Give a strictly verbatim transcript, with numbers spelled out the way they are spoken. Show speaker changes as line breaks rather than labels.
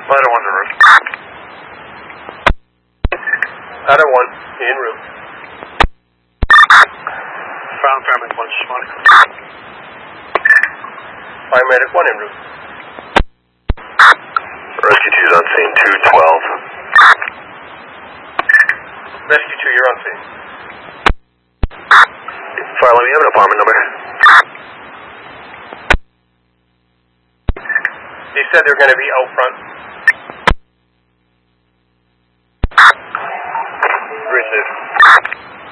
Ladder one to route.
Ladder one, en route.
Found paramedic one, responding.
Paramedic one en route.
Rescue two's on scene, two twelve.
Rescue two, you're on scene.
Farley, we have an apartment number.
They said they're going to be out front.